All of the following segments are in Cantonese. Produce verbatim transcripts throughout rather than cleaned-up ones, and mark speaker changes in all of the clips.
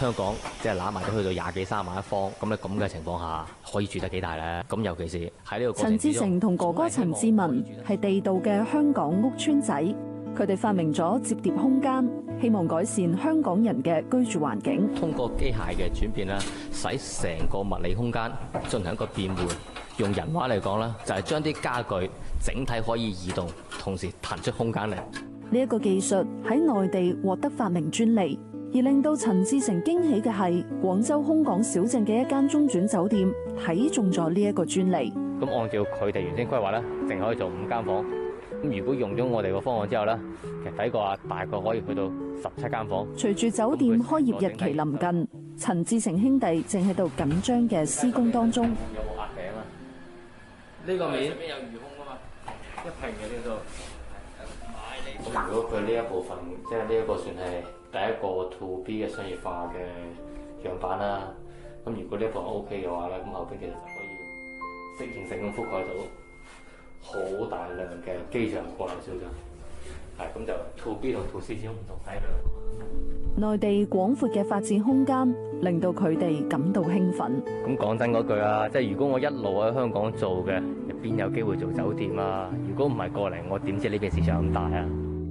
Speaker 1: 香港即係攬埋都去到廿幾三萬一方，咁咧咁嘅情況下，可以住得幾大咧？咁尤其是喺呢個過程之中，
Speaker 2: 陳志成同哥哥陳志文係地道嘅香港屋邨仔，佢哋發明咗摺疊空間，希望改善香港人嘅居住環境。
Speaker 1: 通過機械嘅轉變咧，使成個物理空間進行一個變換。用人話嚟講咧，就係將啲家具整體可以移動，同時騰出空間嚟。
Speaker 2: 呢一個技術喺內地獲得發明專利，而令到陳志成驚喜嘅係廣州空港小鎮嘅一間中轉酒店睇中咗呢一個專利。
Speaker 1: 咁按照佢哋原先規劃咧，淨可以做五間房。咁如果用咗我哋個方案之後咧，其實睇過啊，大概可以去到十七間房。
Speaker 2: 隨住酒店開業日期臨近，陳志成兄弟正喺度緊張嘅施工當中。
Speaker 1: 有冇壓頂啊？呢個面邊有餘空啊嘛，一平嘅呢度。咁如果佢呢一部分，即係呢一個算係第一個 to B 嘅商業化嘅樣板啦。咁如果呢一個 OK 嘅話咧，咁後邊其實就可以適應性咁覆蓋到好大量嘅機場國內小鎮。係咁就 to B 同 to C 之中唔同體量。
Speaker 2: 內地廣闊嘅發展空間令到佢哋感到興奮。
Speaker 1: 咁講真嗰句啊，即係如果我一路喺香港做嘅，邊有機會做酒店啊？如果唔係過嚟，我點知呢邊市場咁大啊？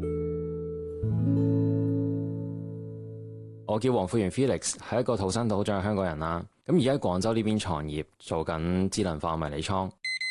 Speaker 3: 我叫黃富源 Felix， 係一個土生土長嘅香港人啦。咁而家喺廣州呢邊創業，做緊智能化迷你倉。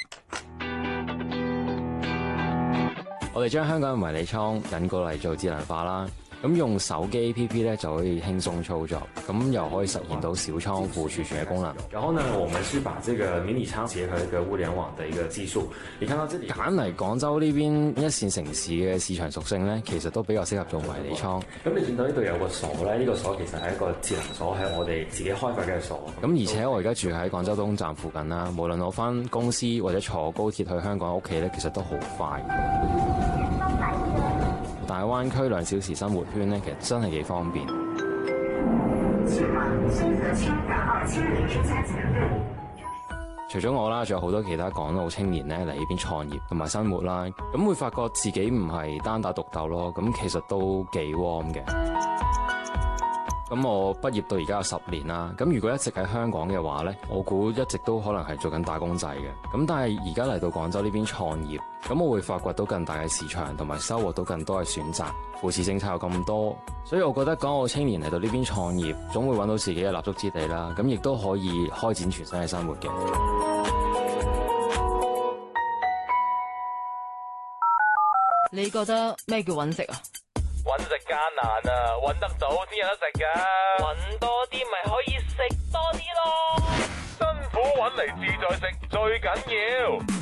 Speaker 3: 我哋將香港嘅迷你倉引過嚟做智能化啦。咁用手機 A P P 咧就可以輕鬆操作，咁又可以實現到小倉庫儲存嘅功能。
Speaker 4: 然後呢，我們是把這個迷你倉結合一個物聯網的一個技術。你看到這裡
Speaker 3: 揀嚟廣州呢邊一線城市嘅市場屬性咧，其實都比較適合做迷你倉。
Speaker 4: 咁你見到呢度有個鎖咧，呢個鎖其實係一個智能鎖，係我哋自己開發嘅鎖。
Speaker 3: 咁而且我而家住喺廣州東站附近啦，無論我返公司或者坐高鐵去香港屋企咧，其實都好快。大灣區兩小時生活圈咧，其實真係幾方便。除咗我啦，仲有好多其他港澳青年咧嚟呢邊創業同埋生活啦，咁會發覺自己唔係單打獨鬥咯，咁其實都幾 warm 嘅。咁我畢業到而家有十年啦，咁如果一直喺香港嘅話呢，我估一直都可能係做緊打工仔嘅。咁但係而家嚟到廣州呢邊創業，咁我會發掘到更大嘅市場，同埋收穫到更多嘅選擇。扶持政策有咁多，所以我覺得港澳青年嚟到呢邊創業，總會揾到自己嘅立足之地啦。咁亦都可以開展全新嘅生活嘅。
Speaker 5: 你覺得咩叫揾食啊？
Speaker 6: 揾食艱難啊，揾得到先有得食噶。揾多啲咪可以食多啲咯。辛苦揾嚟自在食最緊要。